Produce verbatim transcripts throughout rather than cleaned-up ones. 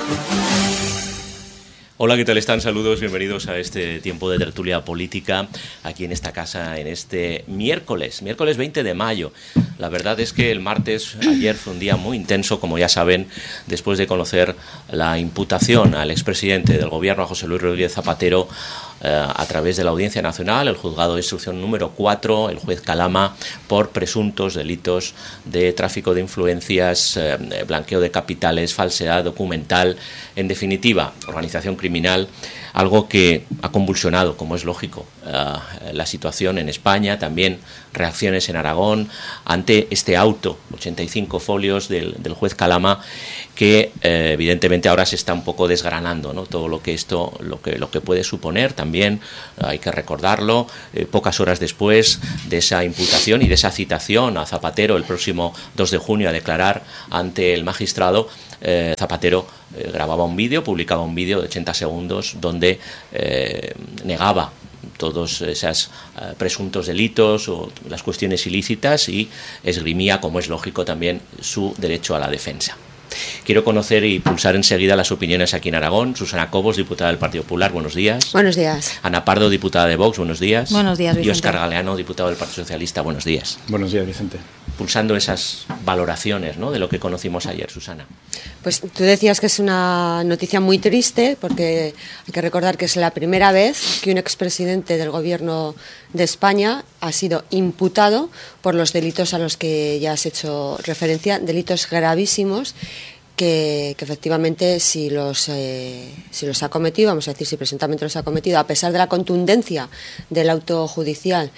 Hola, ¿qué tal están? Saludos, bienvenidos a este tiempo de tertulia política aquí en esta casa, en este miércoles, miércoles veinte de mayo. La verdad es que el martes, ayer, fue un día muy intenso, como ya saben, después de conocer la imputación al expresidente del gobierno, a José Luis Rodríguez Zapatero, eh, a través de la Audiencia Nacional, el juzgado de instrucción número cuatro, el juez Calama, por presuntos delitos de tráfico de influencias, eh, blanqueo de capitales, falsedad documental, en definitiva, organización criminal, algo que ha convulsionado, como es lógico, uh, la situación en España, también reacciones en Aragón ante este auto, ochenta y cinco folios del, del juez Calama, que eh, evidentemente ahora se está un poco desgranando, ¿no? Todo lo que esto, lo que, lo que puede suponer. También uh, hay que recordarlo, eh, pocas horas después de esa imputación y de esa citación a Zapatero el próximo dos de junio a declarar ante el magistrado, eh, Zapatero eh, grababa un vídeo, publicaba un vídeo de ochenta segundos donde eh, negaba todos esos uh, presuntos delitos o las cuestiones ilícitas y esgrimía, como es lógico, también su derecho a la defensa. Quiero conocer y pulsar enseguida las opiniones aquí en Aragón. Susana Cobos, diputada del Partido Popular, buenos días. Buenos días. Ana Pardo, diputada de Vox, buenos días. Buenos días, Vicente. Y Óscar Galeano, diputado del Partido Socialista, buenos días. Buenos días, Vicente. Pulsando esas valoraciones, ¿no?, de lo que conocimos ayer, Susana. Pues tú decías que es una noticia muy triste, porque hay que recordar que es la primera vez que un expresidente del Gobierno de España ha sido imputado por los delitos a los que ya has hecho referencia, delitos gravísimos, que, que efectivamente si los, eh, si los ha cometido, vamos a decir, si presuntamente los ha cometido, a pesar de la contundencia del auto judicial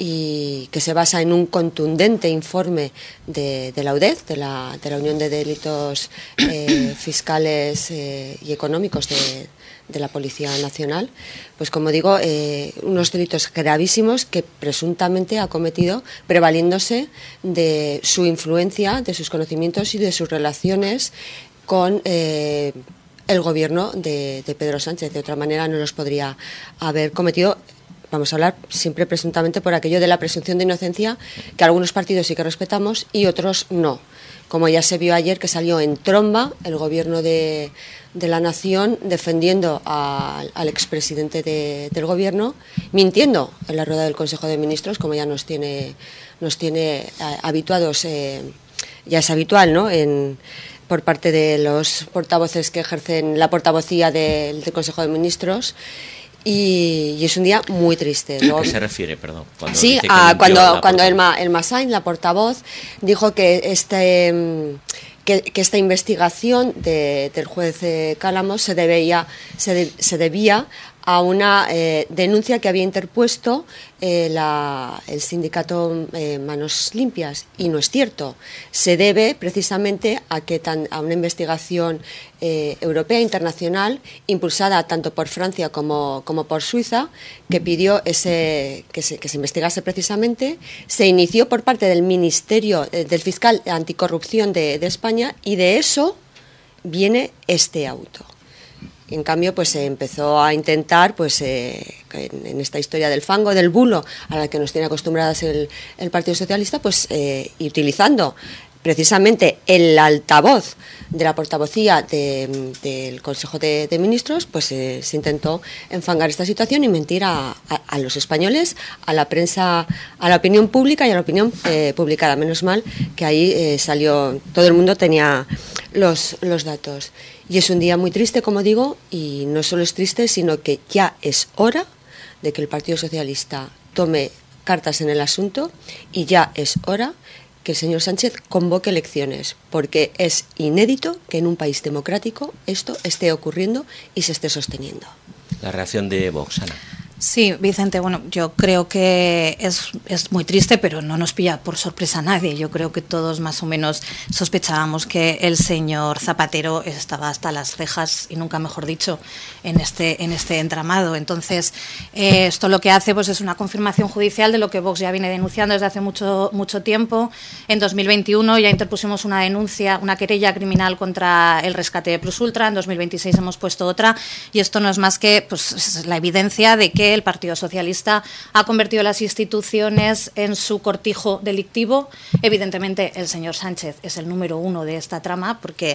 y que se basa en un contundente informe de, de la U D E F, de la, de la Unión de Delitos eh, Fiscales eh, y Económicos de, de la Policía Nacional, pues como digo, eh, unos delitos gravísimos que presuntamente ha cometido prevaliéndose de su influencia, de sus conocimientos y de sus relaciones con eh, el gobierno de, de Pedro Sánchez. De otra manera no los podría haber cometido. Vamos a hablar siempre presuntamente por aquello de la presunción de inocencia, que algunos partidos sí que respetamos y otros no. Como ya se vio ayer, que salió en tromba el gobierno de, de la nación defendiendo a, al expresidente de, del gobierno, mintiendo en la rueda del Consejo de Ministros, como ya nos tiene, nos tiene habituados, eh, ya es habitual, ¿no?, en, por parte de los portavoces que ejercen la portavocía del, del Consejo de Ministros. Y, y es un día muy triste. ¿A qué se refiere, perdón? Cuando sí, a, cuando, cuando Elma, Elma Sainz, la portavoz, dijo que este... Que, que esta investigación de, del juez eh, Calamo se, debía, se, de, se debía a una eh, denuncia que había interpuesto eh, la, el sindicato eh, Manos Limpias, y no es cierto. Se debe precisamente a que tan, a una investigación eh, europea internacional impulsada tanto por Francia como, como por Suiza, que pidió ese, que, se, que se investigase precisamente. Se inició por parte del Ministerio eh, del Fiscal Anticorrupción de, de España, y de eso viene este auto. En cambio, pues se empezó a intentar, pues eh, en, en esta historia del fango, del bulo, a la que nos tiene acostumbradas el, el Partido Socialista, pues eh, utilizando precisamente el altavoz de la portavocía de, del Consejo de, de Ministros, pues eh, se intentó enfangar esta situación y mentir a, a, a los españoles, a la prensa, a la opinión pública y a la opinión eh, publicada. Menos mal que ahí eh, salió, todo el mundo tenía los, los datos. Y es un día muy triste, como digo, y no solo es triste, sino que ya es hora de que el Partido Socialista tome cartas en el asunto, y ya es hora que el señor Sánchez convoque elecciones, porque es inédito que en un país democrático esto esté ocurriendo y se esté sosteniendo. La reacción de Vox, Ana. Sí, Vicente, bueno, yo creo que es, es muy triste, pero no nos pilla por sorpresa a nadie. Yo creo que todos más o menos sospechábamos que el señor Zapatero estaba hasta las cejas, y nunca mejor dicho, en este, en este entramado. Entonces, eh, esto lo que hace, pues, es una confirmación judicial de lo que Vox ya viene denunciando desde hace mucho, mucho tiempo. En dos mil veintiuno ya interpusimos una denuncia, una querella criminal contra el rescate de Plus Ultra. En dos mil veintiséis hemos puesto otra, y esto no es más que, pues, la evidencia de que el Partido Socialista ha convertido las instituciones en su cortijo delictivo. Evidentemente, el señor Sánchez es el número uno de esta trama, porque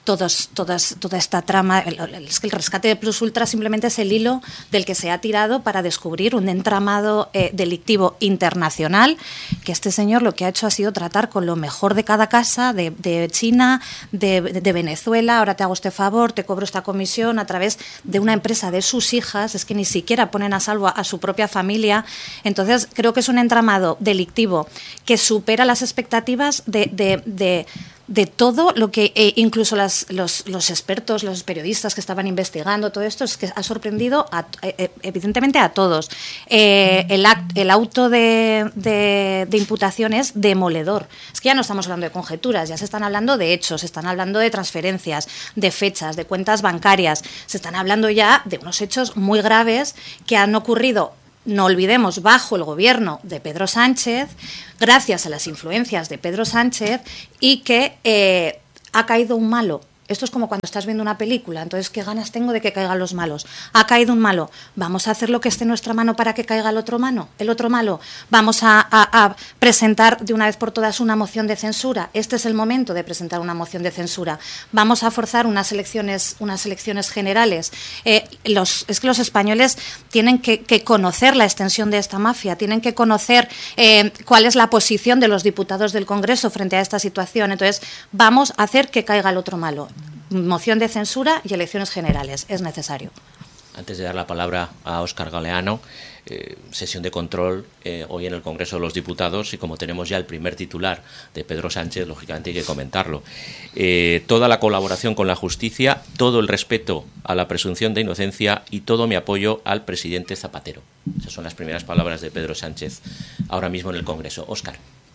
todos, todas, toda esta trama. El, el, es que el rescate de Plus Ultra simplemente es el hilo del que se ha tirado para descubrir un entramado eh, delictivo internacional, que este señor lo que ha hecho ha sido tratar con lo mejor de cada casa, de, de China, de, de Venezuela. Ahora te hago este favor, te cobro esta comisión a través de una empresa de sus hijas. Es que ni siquiera ponen a salvo a, a su propia familia. Entonces creo que es un entramado delictivo que supera las expectativas de, de, de de todo lo que eh, incluso las, los, los expertos, los periodistas que estaban investigando todo esto, es que ha sorprendido a, eh, evidentemente a todos. Eh, el, act, el auto de, de, de imputación es demoledor. Es que ya no estamos hablando de conjeturas, ya se están hablando de hechos, se están hablando de transferencias, de fechas, de cuentas bancarias, se están hablando ya de unos hechos muy graves que han ocurrido, no olvidemos, bajo el gobierno de Pedro Sánchez, gracias a las influencias de Pedro Sánchez, y que eh, ha caído un malo. Esto es como cuando estás viendo una película, entonces, ¿qué ganas tengo de que caigan los malos? Ha caído un malo, ¿vamos a hacer lo que esté en nuestra mano para que caiga el otro mano? ¿El otro malo? ¿Vamos a, a, a presentar de una vez por todas una moción de censura? Este es el momento de presentar una moción de censura. ¿Vamos a forzar unas elecciones, unas elecciones generales? Eh, los, es que los españoles tienen que, que conocer la extensión de esta mafia, tienen que conocer eh, cuál es la posición de los diputados del Congreso frente a esta situación. Entonces, vamos a hacer que caiga el otro malo. Moción de censura y elecciones generales, es necesario. Antes de dar la palabra a Óscar Galeano, eh, sesión de control eh, hoy en el Congreso de los Diputados, y como tenemos ya el primer titular de Pedro Sánchez, lógicamente hay que comentarlo. Eh, toda la colaboración con la justicia, todo el respeto a la presunción de inocencia y todo mi apoyo al presidente Zapatero. Esas son las primeras palabras de Pedro Sánchez ahora mismo en el Congreso. Óscar.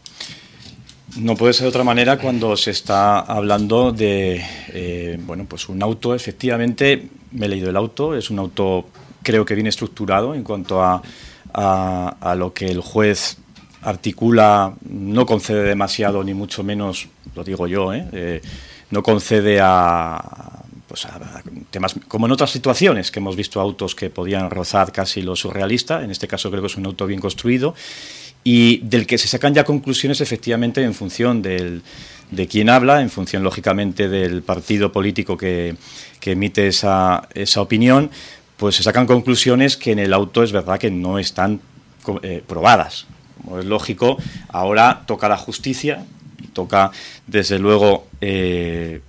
No puede ser de otra manera cuando se está hablando de eh, bueno, pues un auto. Efectivamente, me he leído el auto, es un auto creo que bien estructurado en cuanto a, a, a lo que el juez articula, no concede demasiado, ni mucho menos, lo digo yo, ¿eh? Eh, no concede a, pues a, a temas como en otras situaciones que hemos visto autos que podían rozar casi lo surrealista. En este caso creo que es un auto bien construido, y del que se sacan ya conclusiones efectivamente en función del, de quién habla, en función lógicamente del partido político que, que emite esa, esa opinión, pues se sacan conclusiones que en el auto es verdad que no están eh, probadas. Como es lógico, ahora toca la justicia y toca desde luego eh,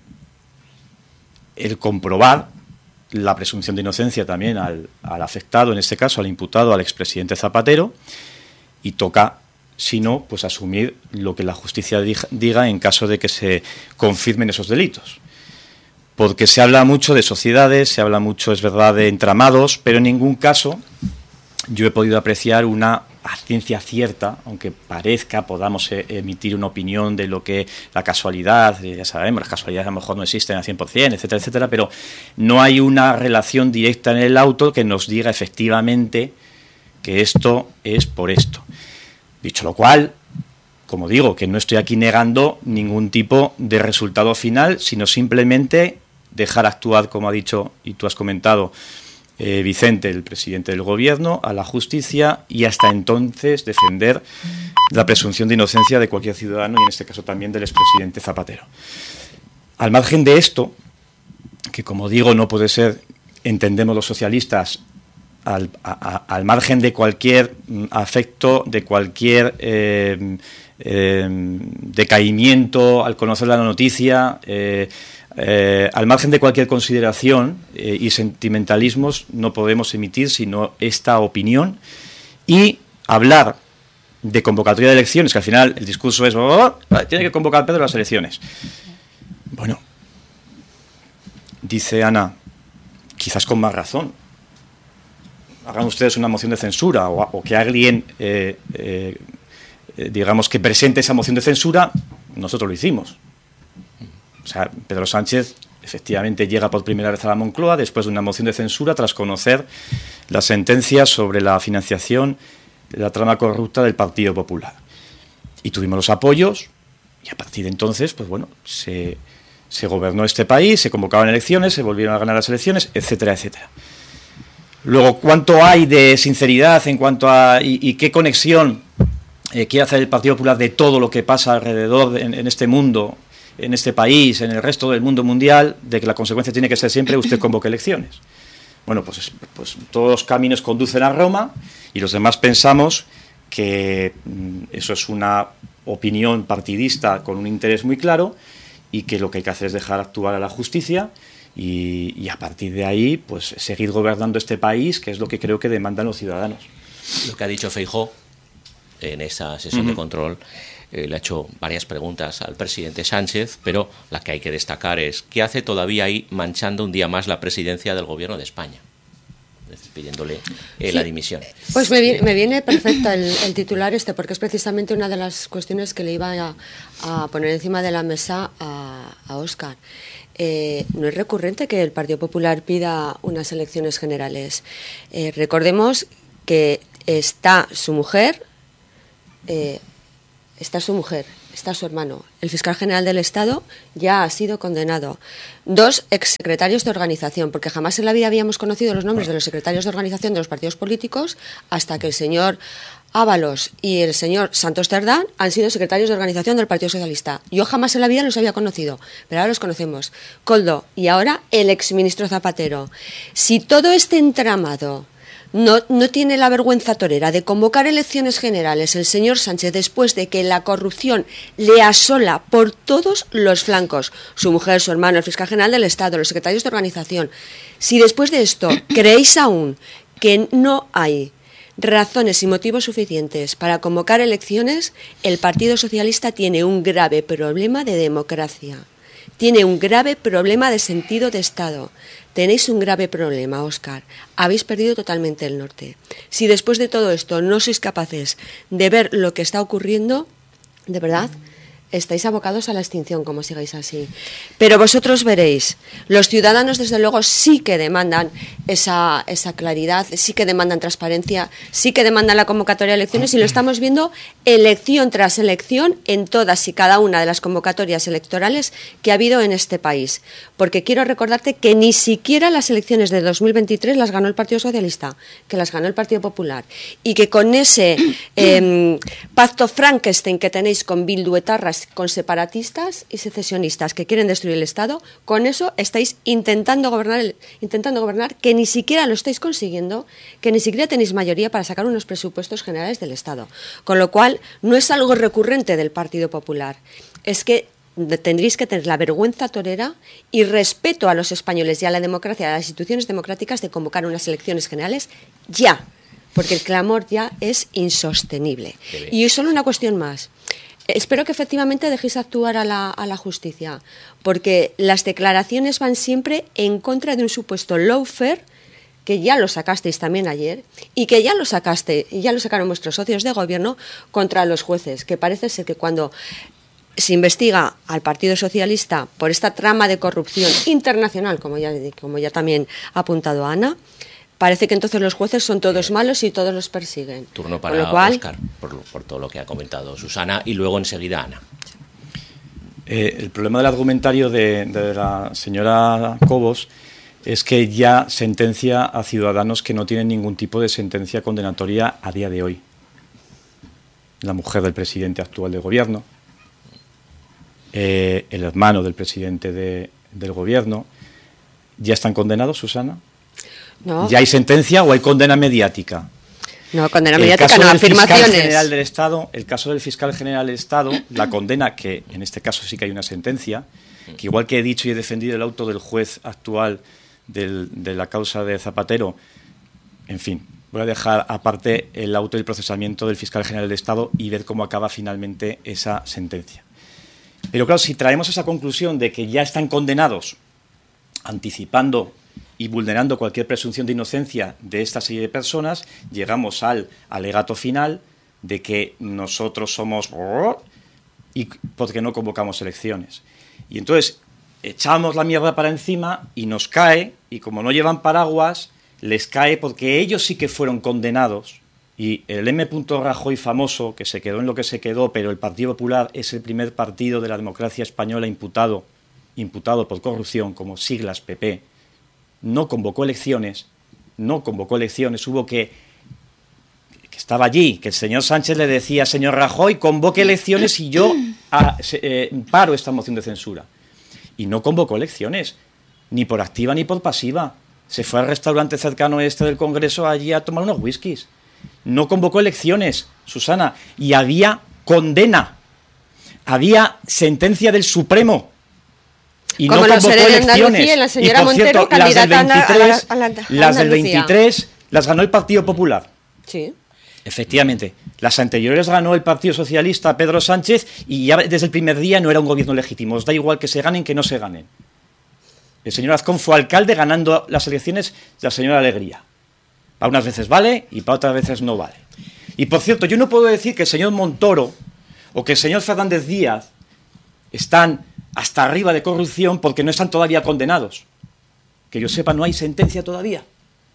el comprobar la presunción de inocencia también al, al afectado, en este caso al imputado, al expresidente Zapatero. Y toca, si no, pues asumir lo que la justicia diga en caso de que se confirmen esos delitos. Porque se habla mucho de sociedades, se habla mucho, es verdad, de entramados, pero en ningún caso yo he podido apreciar una a ciencia cierta, aunque parezca, podamos emitir una opinión de lo que la casualidad, ya sabemos, las casualidades a lo mejor no existen al cien por cien, etcétera, etcétera, pero no hay una relación directa en el auto que nos diga efectivamente que esto es por esto. Dicho lo cual, como digo, que no estoy aquí negando ningún tipo de resultado final, sino simplemente dejar actuar, como ha dicho y tú has comentado, eh, Vicente, el presidente del Gobierno, a la justicia, y hasta entonces defender la presunción de inocencia de cualquier ciudadano, y en este caso también del expresidente Zapatero. Al margen de esto, que como digo no puede ser, entendemos los socialistas, Al, a, al margen de cualquier afecto, de cualquier eh, eh, decaimiento al conocer la noticia, eh, eh, al margen de cualquier consideración eh, y sentimentalismos, no podemos emitir sino esta opinión y hablar de convocatoria de elecciones, que al final el discurso es oh, oh, tiene que convocar Pedro las elecciones. Bueno, dice Ana, quizás con más razón, hagan ustedes una moción de censura o, o que alguien, eh, eh, digamos, que presente esa moción de censura. Nosotros lo hicimos. O sea, Pedro Sánchez efectivamente llega por primera vez a la Moncloa después de una moción de censura tras conocer la sentencia sobre la financiación de la trama corrupta del Partido Popular. Y tuvimos los apoyos y a partir de entonces, pues bueno, se, se gobernó este país, se convocaban elecciones, se volvieron a ganar las elecciones, etcétera, etcétera. Luego, ¿cuánto hay de sinceridad en cuanto a y, y qué conexión eh, quiere hacer el Partido Popular de todo lo que pasa alrededor de, en, en este mundo en este país, en el resto del mundo mundial, de que la consecuencia tiene que ser siempre usted convoque elecciones. Bueno, pues, pues todos los caminos conducen a Roma y los demás pensamos que mm, eso es una opinión partidista con un interés muy claro y que lo que hay que hacer es dejar actuar a la justicia y, y a partir de ahí pues seguir gobernando este país, que es lo que creo que demandan los ciudadanos. Lo que ha dicho Feijóo en esa sesión uh-huh. de control, eh, le ha hecho varias preguntas al presidente Sánchez, pero la que hay que destacar es ¿qué hace todavía ahí manchando un día más la presidencia del Gobierno de España? Pidiéndole eh, sí. la dimisión. Pues me viene, me viene perfecto el, el titular este, porque es precisamente una de las cuestiones que le iba a, a poner encima de la mesa a, a Óscar. Eh, no es recurrente que el Partido Popular pida unas elecciones generales. Eh, recordemos que está su mujer, eh, está su mujer, está su hermano. El fiscal general del Estado ya ha sido condenado. Dos exsecretarios de organización, porque jamás en la vida habíamos conocido los nombres de los secretarios de organización de los partidos políticos hasta que el señor Ábalos y el señor Santos Cerdán han sido secretarios de organización del Partido Socialista. Yo jamás en la vida los había conocido, pero ahora los conocemos. Koldo y ahora el exministro Zapatero. Si todo este entramado No, no tiene la vergüenza torera de convocar elecciones generales el señor Sánchez después de que la corrupción le asola por todos los flancos, su mujer, su hermano, el fiscal general del Estado, los secretarios de organización. Si después de esto creéis aún que no hay razones y motivos suficientes para convocar elecciones, el Partido Socialista tiene un grave problema de democracia, tiene un grave problema de sentido de Estado. Tenéis un grave problema, Óscar. Habéis perdido totalmente el norte. Si después de todo esto no sois capaces de ver lo que está ocurriendo, de verdad, estáis abocados a la extinción, como sigáis así. Pero vosotros veréis, los ciudadanos desde luego sí que demandan esa, esa claridad, sí que demandan transparencia, sí que demandan la convocatoria de elecciones y lo estamos viendo elección tras elección en todas y cada una de las convocatorias electorales que ha habido en este país. Porque quiero recordarte que ni siquiera las elecciones de dos mil veintitrés las ganó el Partido Socialista, que las ganó el Partido Popular. Y que con ese eh, pacto Frankenstein que tenéis con Bildu etarras, con separatistas y secesionistas que quieren destruir el Estado, con eso estáis intentando gobernar, intentando gobernar, que ni siquiera lo estáis consiguiendo, que ni siquiera tenéis mayoría para sacar unos presupuestos generales del Estado. Con lo cual, no es algo recurrente del Partido Popular. Es que tendréis que tener la vergüenza torera y respeto a los españoles y a la democracia, a las instituciones democráticas, de convocar unas elecciones generales ya, porque el clamor ya es insostenible. Y solo una cuestión más. Espero que efectivamente dejéis actuar a la, a la justicia, porque las declaraciones van siempre en contra de un supuesto lawfare, que ya lo sacasteis también ayer, y que ya lo sacaste, y ya lo sacaron vuestros socios de gobierno contra los jueces, que parece ser que cuando se investiga al Partido Socialista por esta trama de corrupción internacional, como ya, como ya también ha apuntado Ana, parece que entonces los jueces son todos malos y todos los persiguen. Turno para cual... Óscar, por, por todo lo que ha comentado Susana, y luego enseguida Ana. Eh, el problema del argumentario de, de la señora Cobos es que ya sentencia a ciudadanos que no tienen ningún tipo de sentencia condenatoria a día de hoy. La mujer del presidente actual del gobierno, eh, el hermano del presidente de, del gobierno, ¿ya están condenados, Susana? No. ¿Ya hay sentencia o hay condena mediática? No, condena el mediática, caso no, del afirmaciones. Fiscal general del Estado, el caso del fiscal general del Estado, la condena, que en este caso sí que hay una sentencia, que igual que he dicho y he defendido el auto del juez actual del, de la causa de Zapatero, en fin, voy a dejar aparte el auto y el procesamiento del fiscal general del Estado y ver cómo acaba finalmente esa sentencia. Pero claro, si traemos esa conclusión de que ya están condenados, anticipando y vulnerando cualquier presunción de inocencia de esta serie de personas, llegamos al alegato final de que nosotros somos y porque no convocamos elecciones. Y entonces echamos la mierda para encima y nos cae, y como no llevan paraguas, les cae porque ellos sí que fueron condenados. Y el M. Rajoy famoso, que se quedó en lo que se quedó, pero el Partido Popular es el primer partido de la democracia española imputado, imputado por corrupción, como siglas P P, no convocó elecciones, no convocó elecciones, hubo que, que estaba allí, que el señor Sánchez le decía, señor Rajoy, convoque elecciones y yo a, se, eh, paro esta moción de censura. Y no convocó elecciones, ni por activa ni por pasiva. Se fue al restaurante cercano este del Congreso allí a tomar unos whiskies. No convocó elecciones, Susana, y había condena, había sentencia del Supremo. Y como no convocó elecciones. Y la señora y por Montero, cierto, las del veintitrés, a la, a la, a las del veintitrés las ganó el Partido Popular. Sí. Efectivamente, las anteriores ganó el Partido Socialista, Pedro Sánchez, y ya desde el primer día no era un gobierno legítimo. Os da igual que se ganen que no se ganen. El señor Azcón fue alcalde ganando las elecciones de la señora Alegría. Para unas veces vale y para otras veces no vale. Y por cierto, yo no puedo decir que el señor Montoro o que el señor Fernández Díaz están hasta arriba de corrupción porque no están todavía condenados. Que yo sepa, no hay sentencia todavía.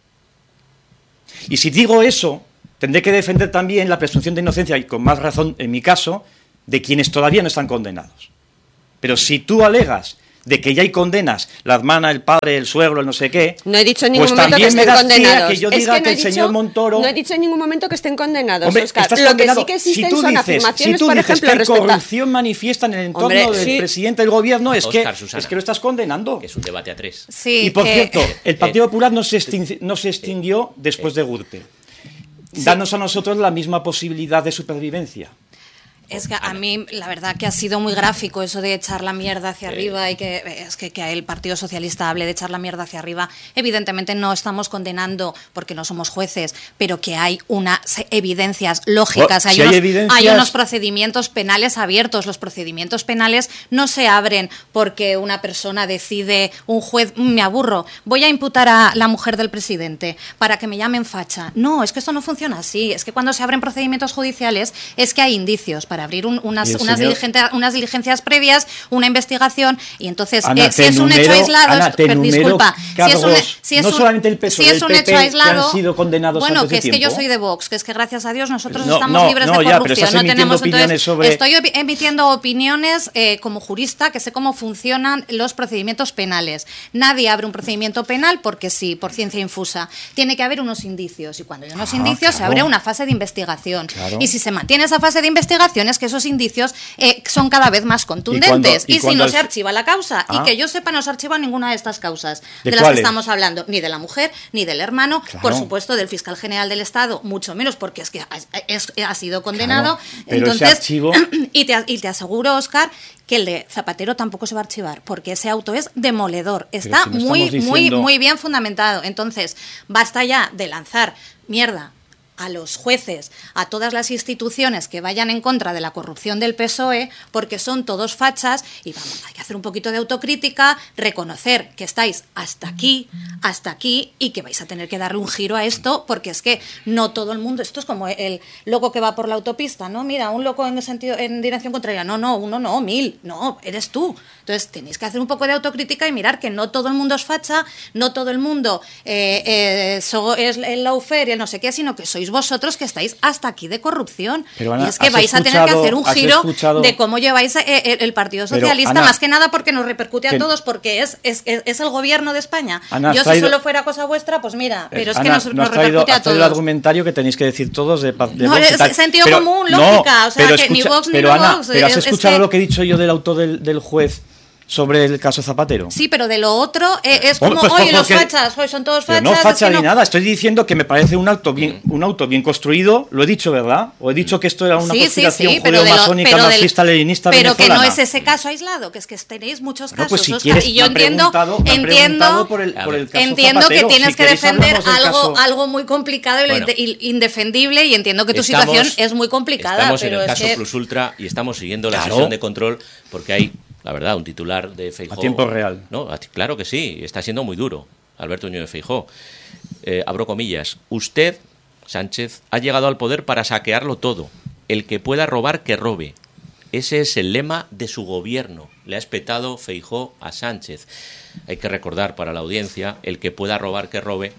Y si digo eso, tendré que defender también la presunción de inocencia, y con más razón en mi caso, de quienes todavía no están condenados. Pero si tú alegas de que ya hay condenas, la hermana, el padre, el suegro, el no sé qué... No he dicho en ningún pues momento que estén condenados. Que yo diga es que, no que el dicho, señor Montoro... No he dicho en ningún momento que estén condenados, Hombre, Óscar. Lo condenado. que sí que existen si tú son dices, afirmaciones, si tú por dices ejemplo, que hay respecto corrupción manifiesta en el entorno Hombre, del sí. presidente del gobierno, es, Oscar, que, Susana, es que lo estás condenando. Que es un debate a tres. Sí, y por que... cierto, el Partido Popular no se, extin no se extinguió después de Gürtel. Sí. Danos a nosotros la misma posibilidad de supervivencia. Es que a mí, la verdad, que ha sido muy gráfico eso de echar la mierda hacia Sí. arriba y que es que, que el Partido Socialista hable de echar la mierda hacia arriba. Evidentemente no estamos condenando porque no somos jueces, pero que hay unas evidencias lógicas. Bueno, hay, si hay unos, evidencias... hay unos procedimientos penales abiertos. Los procedimientos penales no se abren porque una persona decide, un juez, me aburro, voy a imputar a la mujer del presidente para que me llamen facha. No, es que esto no funciona así. Es que cuando se abren procedimientos judiciales es que hay indicios para abrir un, unas, unas, señor... diligencias, unas diligencias previas, una investigación, y entonces Ana, eh, si es un enumero, hecho aislado, Ana, te per, disculpa, cargos, si es un, si es no un, solamente el P S O E, si es un el hecho P P aislado, que han sido condenados bueno, antes que de es que yo tiempo. soy de Vox, que es que gracias a Dios nosotros No, estamos no, libres no, de ya, pero corrupción, estás no emitiendo tenemos entonces, opiniones sobre... estoy emitiendo opiniones eh, como jurista que sé cómo funcionan los procedimientos penales. Nadie abre un procedimiento penal porque sí, por ciencia infusa. Tiene que haber unos indicios, y cuando hay unos Ah, indicios claro. se abre una fase de investigación. Claro. Y si se mantiene esa fase de investigación es que esos indicios eh, son cada vez más contundentes. ¿Y, cuando, y, y si cuando no el... se archiva la causa, ah. y que yo sepa no se archiva ninguna de estas causas de, de las cuáles? que estamos hablando, ni de la mujer, ni del hermano, claro. por supuesto del fiscal general del Estado, mucho menos porque es que ha, es, ha sido condenado. Claro, pero entonces, ese archivo... y, te, y te aseguro, Óscar, que el de Zapatero tampoco se va a archivar, porque ese auto es demoledor, está si no muy, diciendo... muy, muy bien fundamentado. Entonces, basta ya de lanzar mierda a los jueces, a todas las instituciones que vayan en contra de la corrupción del P S O E, porque son todos fachas, y vamos, hay que hacer un poquito de autocrítica, reconocer que estáis hasta aquí, hasta aquí, y que vais a tener que darle un giro a esto, porque es que no todo el mundo, esto es como el loco que va por la autopista, ¿no? Mira, un loco en sentido, en dirección contraria, no, no, uno no, mil, no, eres tú. Entonces tenéis que hacer un poco de autocrítica y mirar que no todo el mundo es facha, no todo el mundo eh, eh, so, es el lawfare y el no sé qué, sino que sois vosotros que estáis hasta aquí de corrupción. Pero, Ana, y es que vais a tener que hacer un giro escuchado... de cómo lleváis eh, el Partido Socialista, pero, Ana, más que nada porque nos repercute a que... todos, porque es, es, es el gobierno de España. Ana, Yo traído... si solo fuera cosa vuestra, pues mira, pero es Ana, que nos, no nos traído, repercute a todos. el argumentario que tenéis que decir todos de, de no, Vox es tal. sentido pero, común, lógica, no, o sea, que escucha, ni Vox ni pero, no Ana, Vox. pero has es, escuchado es que... lo que he dicho yo del auto del, del juez sobre el caso Zapatero. Sí, pero de lo otro eh, es como, pues, oye, pues, los porque... fachas, hoy son todos fachas. Pero no facha es que ni no... nada, estoy diciendo que me parece un auto bien, un auto bien construido, lo he dicho, ¿verdad? O he dicho que esto era una sí, conspiración sí, sí, judeo-masónica, marxista-leninista Pero venezolana. que no es ese caso aislado, que es que tenéis muchos casos, no, pues si Óscar, quieres, y yo me entiendo, me entiendo, por el, por el caso entiendo Zapatero. que tienes si que defender algo, caso... algo muy complicado y, bueno, lo inde indefendible, y entiendo que tu estamos, situación es muy complicada. Estamos pero en el es caso que... Plus Ultra y estamos siguiendo la claro. sesión de control porque hay, la verdad, un titular de Feijóo. A tiempo real. No, a, claro que sí, está siendo muy duro, Alberto Núñez Feijóo. Eh, abro comillas. Usted, Sánchez, ha llegado al poder para saquearlo todo. El que pueda robar, que robe. Ese es el lema de su gobierno. Le ha espetado Feijóo a Sánchez. Hay que recordar para la audiencia, el que pueda robar, que robe,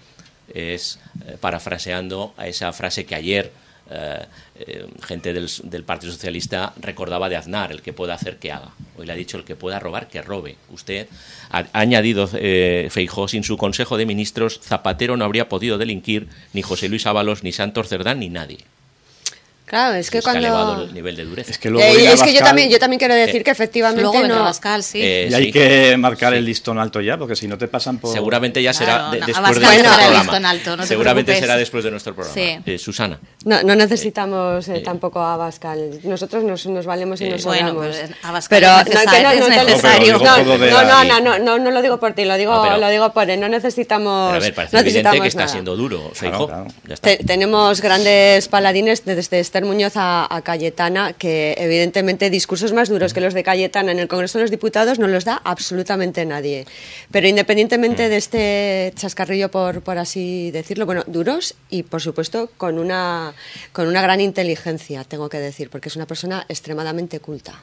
es eh, parafraseando a esa frase que ayer eh, eh, gente del, del Partido Socialista recordaba de Aznar, el que pueda hacer, que haga. Hoy le ha dicho el que pueda robar, que robe. Usted ha, ha añadido, eh, Feijóo, sin su Consejo de Ministros, Zapatero no habría podido delinquir, ni José Luis Ábalos, ni Santos Cerdán, ni nadie. Claro, es que es cuando... que ha elevado el nivel de dureza. Es que, luego eh, es que yo, Abascal, también, yo también quiero decir eh, que efectivamente Luego no... Abascal, sí. Eh, y hay sí. que marcar Sí. el listón alto ya, porque si no te pasan por... Seguramente ya será Claro, de- no, después de Abascal nuestro no era el programa. listón alto, no te Seguramente preocupes. será después de nuestro programa. Sí. Eh, Susana. No, no necesitamos eh, tampoco a Abascal. Nosotros nos, nos valemos y Eh, nos bueno, sobramos. pero Abascal pero es necesario, no, que no, es no, necesario. No, No, pero no, digo por lo de no, la- no, no, no, no lo digo por ti, lo digo, No, pero- lo digo por él. No necesitamos. Pero a ver, parece no evidente necesitamos que está nada. siendo duro, Feijóo. Claro, claro. Ya está. Te- tenemos grandes paladines desde Esther Muñoz a, a Cayetana, que evidentemente discursos más duros que los de Cayetana en el Congreso de los Diputados no los da absolutamente nadie. Pero independientemente de este chascarrillo, por, por así decirlo, bueno, duros y por supuesto con una, con una gran inteligencia, tengo que decir, porque es una persona extremadamente culta.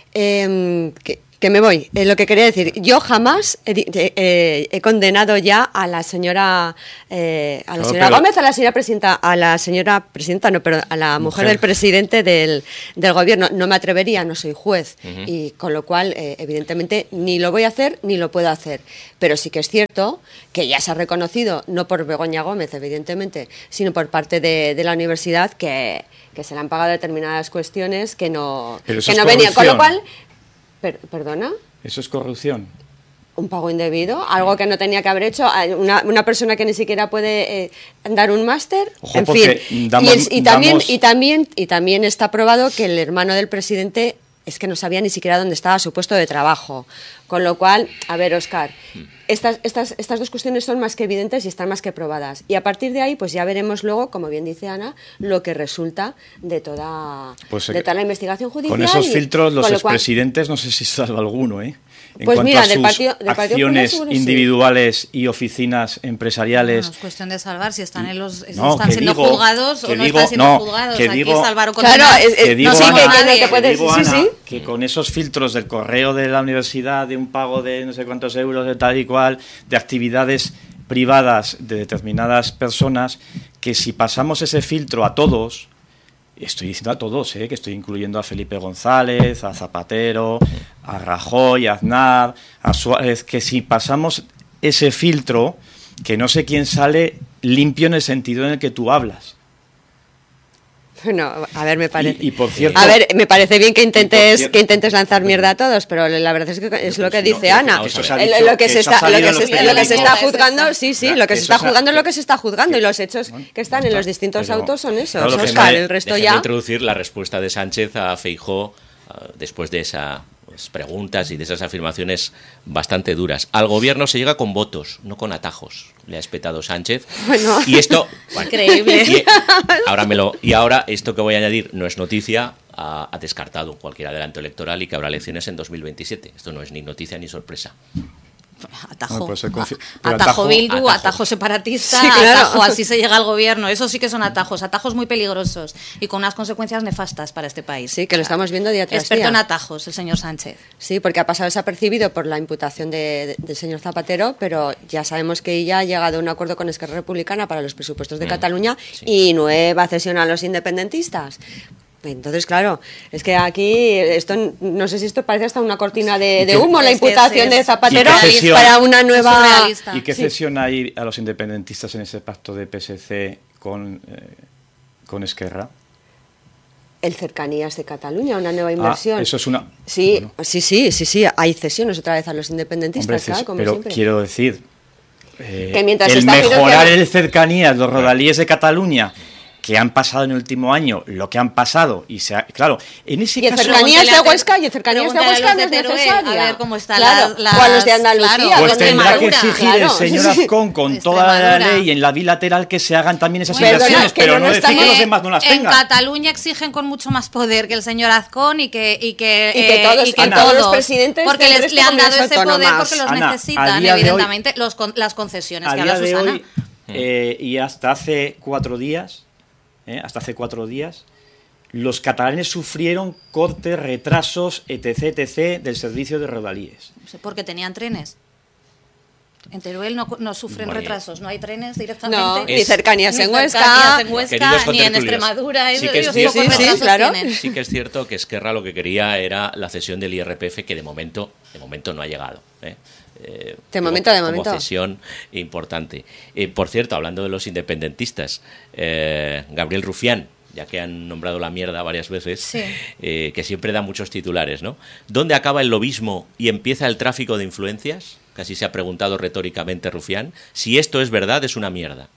Eh, que, Que me voy. Eh, lo que quería decir, yo jamás he, di- eh, he condenado ya a la señora, eh, a la Claro, señora pero- Gómez, a la señora presidenta, a la señora presidenta, no, pero a la mujer, Mujer. del presidente del, del gobierno. No me atrevería, no soy juez, y con lo cual, eh, evidentemente, ni lo voy a hacer ni lo puedo hacer. Pero sí que es cierto que ya se ha reconocido, no por Begoña Gómez, evidentemente, sino por parte de, de la universidad, que, que se le han pagado determinadas cuestiones que no, Pero eso que es no venían. Con lo corrupción. cual. Per- ¿Perdona? Eso es corrupción. Un pago indebido, algo que no tenía que haber hecho, una, una persona que ni siquiera puede eh, dar un máster, Ojo, en porque fin. damos- y, es- y también, damos- y, también, y también está probado que el hermano del presidente es que no sabía ni siquiera dónde estaba su puesto de trabajo. Con lo cual, a ver, Óscar, estas, estas, estas dos cuestiones son más que evidentes y están más que probadas. Y a partir de ahí, pues ya veremos luego, como bien dice Ana, lo que resulta de toda, Pues, de eh, toda la investigación judicial. Con esos y- filtros, los con lo cual- expresidentes, no sé si salva alguno, ¿eh? En Pues cuanto mira, a del sus Partido- del Partido Popular acciones seguro sí. individuales y oficinas empresariales. No es cuestión de salvar si están, en los, si No, están que siendo digo- juzgados que o no digo- están siendo no, juzgados. que Aquí digo- salvar o Claro, condenar. es- es- Que digo, no, sí, Ana, que- que no nadie. te puedes- digo, sí, Ana, sí. que con esos filtros del correo de la universidad, de un pago de no sé cuántos euros, de tal y cual, de actividades privadas de determinadas personas, que si pasamos ese filtro a todos, estoy diciendo a todos, ¿eh? Que estoy incluyendo a Felipe González, a Zapatero, a Rajoy, a Aznar, a Suárez, que si pasamos ese filtro, que no sé quién sale limpio en el sentido en el que tú hablas. Bueno, a ver, me parece. Y, y por cierto, A ver, me parece bien que intentes cierto- que intentes lanzar mierda a todos, pero la verdad es que es lo que si no, dice que- Ana. que eso se ha El- dicho, lo que que se eso ha está lo salido que en se, los lo que se está periódicos. juzgando, sí, sí, lo que Que se eso está se ha- juzgando es lo que- que se está juzgando y los hechos Bueno, que están ya en los está, distintos pero- autos son esos. claro, lo que Óscar, me- el resto Déjeme ya. introducir la respuesta de Sánchez a Feijóo ah, después de esas preguntas y de esas afirmaciones bastante duras. Al gobierno se llega con votos, no con atajos, le ha espetado Sánchez. Bueno. Y esto... bueno, Increíble. Y, ahora me lo, y ahora esto que voy a añadir no es noticia, ha, ha descartado cualquier adelanto electoral y que habrá elecciones en dos mil veintisiete. Esto no es ni noticia ni sorpresa. Atajo, Bueno, puede ser confi- a- pero atajo atajo- Bildu, atajo. atajo separatista, Sí, claro. atajo así se llega al gobierno. Eso sí que son atajos, atajos muy peligrosos y con unas consecuencias nefastas para este país. Sí, que lo estamos viendo día tras Experto día. en atajos, el señor Sánchez. Sí, porque ha pasado desapercibido por la imputación de- de- del señor Zapatero, pero ya sabemos que ella ha llegado a un acuerdo con Esquerra Republicana para los presupuestos de Mm, Cataluña sí. y nueva cesión a los independentistas. Entonces, claro, es que aquí esto no sé si esto parece hasta una cortina de, de qué- humo, la Es que imputación es- de es Zapatero surrealista. para una Es nueva. surrealista. ¿Y qué Sí. cesión hay a los independentistas en ese pacto de P S C con, eh, con Esquerra? El Cercanías de Cataluña, una nueva Ah, inversión. eso es una... Sí, bueno, sí, sí, sí, sí, hay cesiones otra vez a los independentistas, hombre, claro, ces- como pero siempre. quiero decir, eh, Que mientras el está mejorar financiando- el cercanías, los rodalíes de Cataluña, que han pasado en el último año, lo que han pasado, y se ha- claro, en ese Y el caso... cercanías de Pregúntale a- Huesca, y el cercanías de pregúntale a Huesca los no es de Teruel, necesaria. a ver cómo están Claro, las- o a los de las- Andalucía. claro, o Pues de tendrá que Extremadura. exigir el Claro, señor sí, sí. Azcón con toda la Extremadura. ley en la bilateral que se hagan también esas Perdona, inversiones, que pero no no nos decir que estamos- los demás no las en tengan. Cataluña exigen con mucho más poder que el señor Azcón y que y que, Y que eh, todos- y que y todos los todos, presidentes porque del les, resto le han de dado ese comunidades poder autónomas. porque los Ana, a necesitan día de hoy- evidentemente los con- las concesiones A que día habla de Susana. hoy, eh, y hasta hace cuatro días, eh, hasta hace cuatro días, los catalanes sufrieron cortes, retrasos, etc, etc, del servicio de rodalíes. No sé, porque tenían trenes. En Teruel no, no sufren Bueno, retrasos, no hay trenes directamente. No, Es- ni cercanías en Ni Huesca. cercanías en Huesca, Queridos ni en contertulios, Extremadura. sí eso- que es ellos cierto- pocos Sí, sí, retrasos claro. tienen. Sí que es cierto que Esquerra lo que quería era la cesión del I R P F, que de momento, de momento no ha llegado. ¿eh? Eh, De como- momento, de como momento. cesión importante. Eh, por cierto, hablando de los independentistas, eh, Gabriel Rufián ya que han nombrado la mierda varias veces, sí. eh, que siempre da muchos titulares, ¿no? ¿Dónde acaba el lobismo y empieza el tráfico de influencias? Casi se ha preguntado retóricamente Rufián. Si esto es verdad, es una mierda.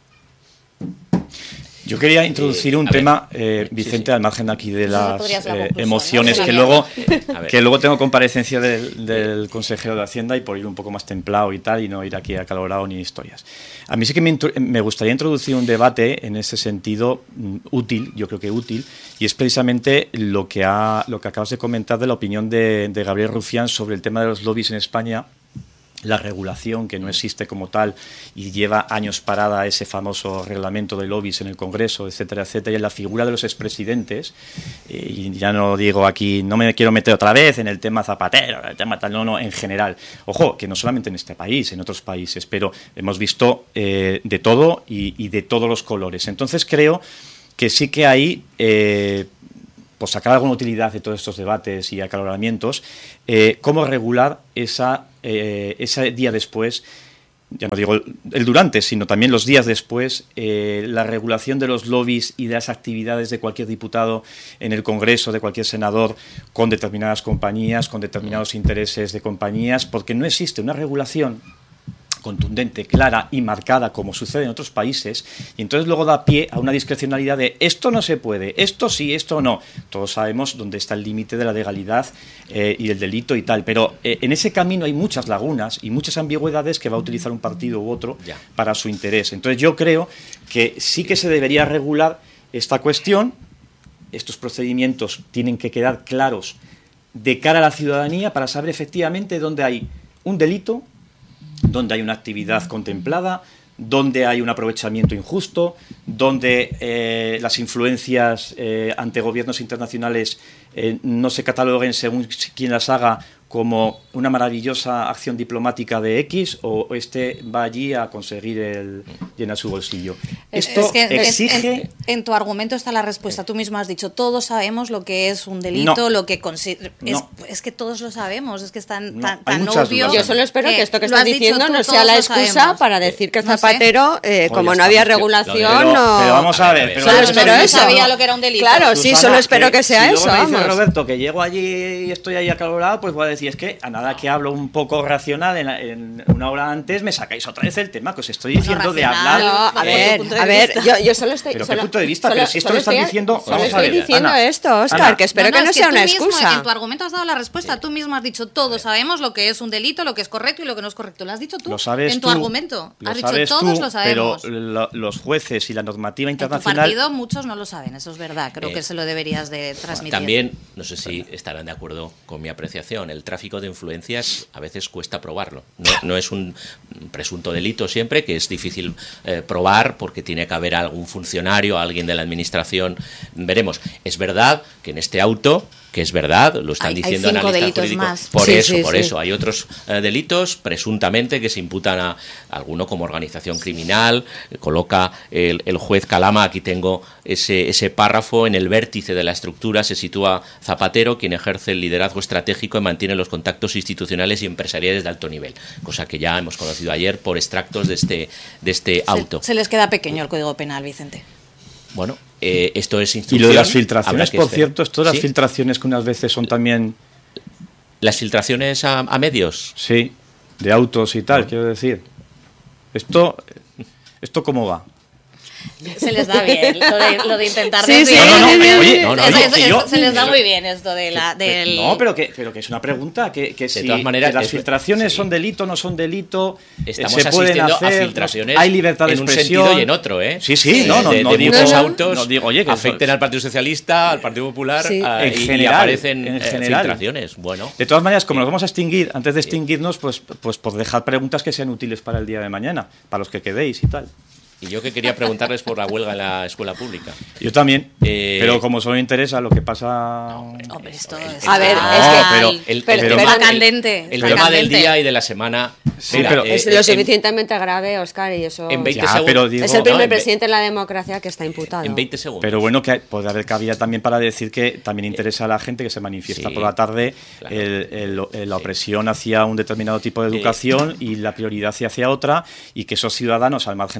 Yo quería introducir un eh, tema, eh, Vicente, sí, sí. al margen aquí de las eh, emociones, ¿no? que luego, que luego tengo comparecencia del, del consejero de Hacienda y por ir un poco más templado y tal, y no ir aquí acalorado ni historias. A mí sí que me, me gustaría introducir un debate en ese sentido mm, útil, yo creo que útil, y es precisamente lo que, ha, lo que acabas de comentar de la opinión de, de Gabriel Rufián sobre el tema de los lobbies en España. La regulación, que no existe como tal y lleva años parada ese famoso reglamento de lobbies en el Congreso, etcétera, etcétera, y en la figura de los expresidentes, y ya no digo aquí, no me quiero meter otra vez en el tema Zapatero, el tema tal, no, no, en general. Ojo, que no solamente en este país, en otros países, pero hemos visto eh, de todo y, y de todos los colores. Entonces creo que sí que hay... Eh, pues sacar alguna utilidad de todos estos debates y acaloramientos, eh, cómo regular esa, eh, ese día después, ya no digo el, el durante, sino también los días después, eh, la regulación de los lobbies y de las actividades de cualquier diputado en el Congreso, de cualquier senador, con determinadas compañías, con determinados intereses de compañías, porque no existe una regulación contundente, clara y marcada, como sucede en otros países, y entonces luego da pie a una discrecionalidad de esto no se puede, esto sí, esto no. Todos sabemos dónde está el límite de la legalidad eh, y el delito y tal, pero eh, en ese camino hay muchas lagunas y muchas ambigüedades que va a utilizar un partido u otro ya. para su interés. Entonces yo creo que sí que se debería regular esta cuestión. Estos procedimientos tienen que quedar claros de cara a la ciudadanía para saber efectivamente dónde hay un delito, donde hay una actividad contemplada, donde hay un aprovechamiento injusto, donde eh, las influencias eh, ante gobiernos internacionales eh, no se cataloguen según quien las haga como una maravillosa acción diplomática de X, o este va allí a conseguir el llenar su bolsillo. Esto es que exige... En, en, en tu argumento está la respuesta. Tú mismo has dicho, todos sabemos lo que es un delito, no, lo que consi- es, no. es que todos lo sabemos, es que es tan, no, tan, tan obvio. dudas. Yo solo espero que, que esto que estás diciendo tú, no sea la excusa para decir que Zapatero, eh, Oye, como no había pero, regulación, pero, no... pero vamos a ver, pero solo vamos espero a ver, eso. No sabía lo que era un delito. Claro, sí, Susana, solo espero que, que sea si eso. Luego me dice vamos. Roberto que llego allí y estoy ahí acalorado, pues voy a decir, es que a nada que hablo un poco racional en, en una hora antes me sacáis otra vez el tema que os estoy diciendo no, de hablar. No, a ver, a ver, yo, yo solo estoy... ¿Pero solo, qué punto de vista? Solo, pero si esto lo están estoy, diciendo... Solo vamos a ver, estoy diciendo Ana, esto, Óscar, Ana. que espero no, no, que no es sea que una mismo, excusa. En tu argumento has dado la respuesta. Sí. Tú mismo has dicho, todos sabemos lo que es un delito, lo que es correcto y lo que no es correcto. Lo has dicho tú lo sabes en tu tú, argumento. Lo Has dicho, sabes todos tú, lo sabemos. Pero lo, los jueces y la normativa internacional... En tu partido muchos no lo saben, eso es verdad. Creo eh, que se lo deberías de transmitir. También, no sé si estarán de acuerdo con mi apreciación, el tráfico de influencias a veces cuesta probarlo. No, no es un presunto delito siempre, que es difícil eh, probar porque tiene que haber algún funcionario, alguien de la administración. Veremos. Es verdad que en este auto, que es verdad, lo están hay, diciendo hay cinco analistas delitos jurídicos. más. Por sí, eso, sí, por sí. eso. Hay otros eh, delitos presuntamente que se imputan a alguno como organización criminal. Coloca el, el juez Calama, aquí tengo ese, ese párrafo, en el vértice de la estructura se sitúa Zapatero, quien ejerce el liderazgo estratégico y mantiene los contactos institucionales y empresariales de alto nivel, cosa que ya hemos conocido ayer por extractos de este, de este auto. Se, se les queda pequeño el Código Penal, Vicente. Bueno, eh, esto es instrucción. Y lo de las filtraciones, por esperar. cierto, esto de las ¿Sí? filtraciones que unas veces son también... ¿Las filtraciones a, a medios? Sí, de autos y tal, quiero decir. Esto, ¿esto cómo va? Se les da bien lo de, lo de intentar Sí, desviar. sí, No, no, no, sí, sí, oye, sí. no, no, Es- oye, es- que es- yo- se les da muy bien esto de la, del... No, pero que, pero que es una pregunta, que, que si todas maneras, que las es- filtraciones sí. son delito, no son delito, Estamos se pueden asistiendo hacer, a filtraciones hay libertad de en un expresión. sentido y en otro, ¿eh? Sí, sí, no, no, de, no de digo, muchos no, autos no digo, oye, que afecten eso- al Partido Socialista, al Partido Popular, Sí. a- En y, y general, aparecen en eh, general. filtraciones. Bueno, De todas maneras, como nos vamos a extinguir, antes de extinguirnos, pues, pues por dejar preguntas que sean útiles para el día de mañana, para los que quedéis y tal. y yo que quería preguntarles por la huelga en la escuela pública. Yo también, Eh, pero como solo me interesa lo que pasa... Hombre, esto es... A ver, No, es que... pero- el, pero- el pero- tema, pero- candente, el, el está tema del candente. día y de la semana. Sí, Mira, pero- eh, Es lo en- suficientemente grave, Óscar, y eso... en veinte Ya, segundos. pero digo- es el No, primer en ve- presidente en la democracia que está imputado. En veinte segundos. Pero bueno, que puede haber cabida también para decir que también interesa a la gente que se manifiesta sí, por la tarde claro. el- el- el- la Sí. opresión hacia un determinado tipo de educación y la prioridad hacia otra, y que esos ciudadanos, al margen de que estén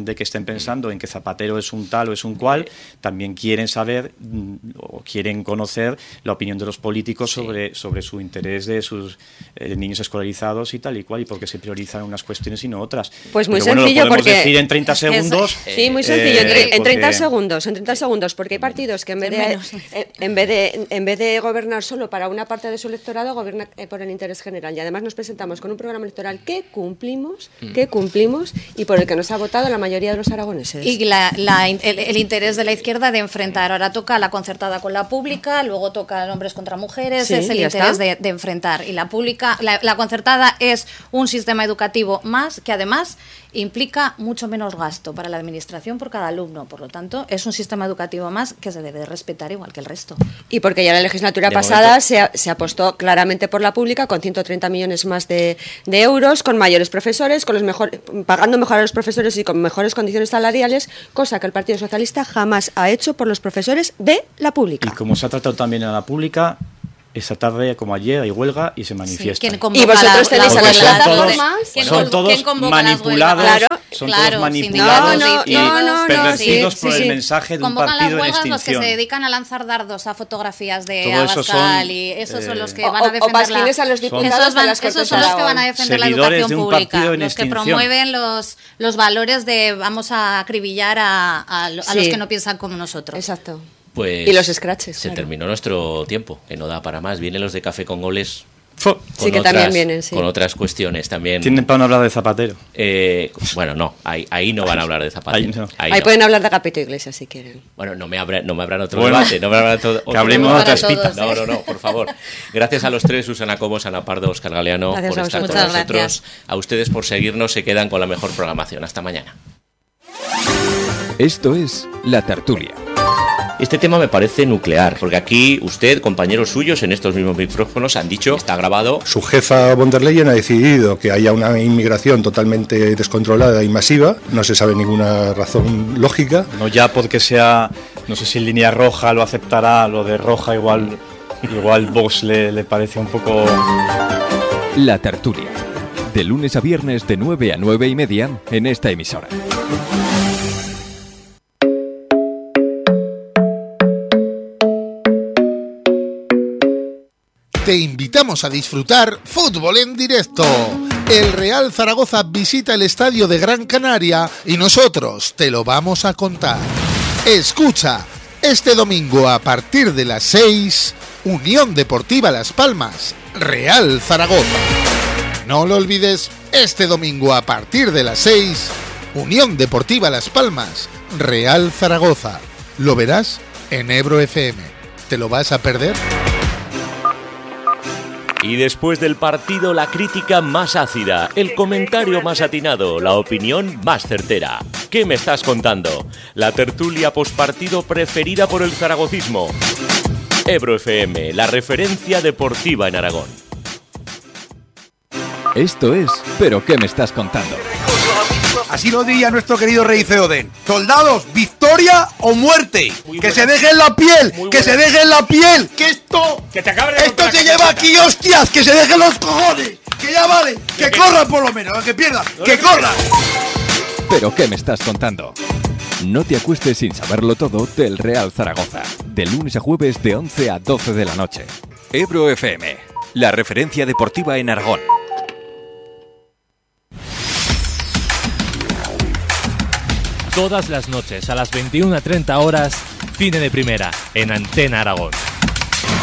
pensando en que Zapatero es un tal o es un cual, también quieren saber mm, o quieren conocer la opinión de los políticos Sí. sobre, sobre su interés de sus eh, niños escolarizados y tal y cual, y por qué se priorizan unas cuestiones y no otras. Pues muy Pero bueno, sencillo, lo podemos porque- decir en treinta segundos. Sí, muy eh, sencillo, en, tre- en treinta porque- segundos, en treinta segundos, porque hay partidos que en vez de Menos. eh, en vez de en vez de gobernar solo para una parte de su electorado, gobierna eh, por el interés general. Y además nos presentamos con un programa electoral que cumplimos, que cumplimos y por el que nos ha votado la mayoría de los aragoneses. Y la- la- el, el interés de la izquierda de enfrentar. Ahora toca la concertada con la pública, luego toca hombres contra mujeres, Sí, es el ya interés está. de, de enfrentar. Y la pública, la, la concertada es un sistema educativo más que además implica mucho menos gasto para la administración por cada alumno. Por lo tanto, es un sistema educativo más que se debe respetar igual que el resto. Y porque ya la legislatura De pasada momento- se, a- se apostó claramente por la pública con ciento treinta millones más de, de euros, con mayores profesores, con los mejor, pagando mejor a los profesores y con mejores condiciones salariales, cosa que el Partido Socialista jamás ha hecho por los profesores de la Y pública. como se ha tratado también en la pública, esta tarde, como ayer, hay huelga y se Sí, manifiesta. ¿quién convoca Y vosotros la- tenéis la a las huelga? plataformas, ¿Quién son con- todos quién convoca las manipulados, huelgas? Claro, son claro, todos manipulados sindicatos y y no, no, no, pervertidos sí, por sí, el sí. mensaje de un Convocan las partido en huelgas los que extinción. se dedican a lanzar dardos a fotografías de Todo eso son, Abascal y esos son los que O- van a o- o defender pasquines la... a los Son- diputados Esos, van- de las esos Cortes son los que Aragón. van a defender la Seguidores educación de un pública, partido en los que extinción. promueven los, los valores de vamos a acribillar a, a lo- a Sí. los que no piensan como nosotros. Exacto. Pues Y los scratches, se claro. terminó nuestro tiempo, que no da para más. Vienen los de Café con Goles. Fo. Con Sí, que otras, también vienen, sí. Con otras cuestiones también. Tienen para no hablar de Zapatero. Eh, bueno, no, ahí, ahí no van a hablar de Zapatero. Ahí no. Ahí Ahí no. pueden hablar de Agapito Iglesias si quieren. Bueno, no me, habrá, no me habrán otro Bueno, debate, no me habrán otro, otro hablemos debate. de otra Para espita. todos, No, no, no, por favor. Gracias a los tres, Susana Cobos, Ana Pardo, Óscar Galeano, Gracias por a estar con vosotros. Muchas nosotros. gracias. A ustedes por seguirnos, se quedan con la mejor programación. Hasta mañana. Esto es La Tertulia. Este tema me parece nuclear, porque aquí usted, compañeros suyos en estos mismos micrófonos, han dicho, está grabado. Su jefa von der Leyen ha decidido que haya una inmigración totalmente descontrolada y masiva. No se sabe ninguna razón lógica. No ya porque sea, no sé si en línea roja lo aceptará, lo de roja igual, igual Vox le, le parece un poco... La Tertulia. De lunes a viernes de nueve a nueve y media en esta emisora. Te invitamos a disfrutar fútbol en directo. El Real Zaragoza visita el estadio de Gran Canaria y nosotros te lo vamos a contar. Escucha, este domingo a partir de las seis, Unión Deportiva Las Palmas, Real Zaragoza. No lo olvides, este domingo a partir de las seis, Unión Deportiva Las Palmas, Real Zaragoza. Lo verás en Ebro F M. ¿Te lo vas a perder? Y después del partido, la crítica más ácida, el comentario más atinado, la opinión más certera. ¿Qué me estás contando? La tertulia pospartido preferida por el zaragocismo. Ebro F M, la referencia deportiva en Aragón. Esto es ¿Pero qué me estás contando? Así lo diría nuestro querido rey Theoden. Soldados, victoria o muerte. Que se dejen la piel, que se dejen la piel. Que esto, Que te acabes de esto contar se la lleva camiseta. aquí, hostias. Que se dejen los cojones. Que ya vale. Que corran por lo menos, que pierdan. Que corran. ¿Pero qué me estás contando? No te acuestes sin saberlo todo del Real Zaragoza. De lunes a jueves de once a doce de la noche. Ebro F M, la referencia deportiva en Aragón. Todas las noches a las veintiuna treinta horas, Cine de Primera, en Antena Aragón.